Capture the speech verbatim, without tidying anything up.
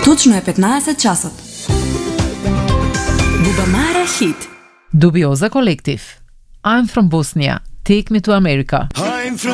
Точно е петнаесет часот. Бубамара хит. Dubioza Collective. I'm from Bosnia. Take me to America. I'm from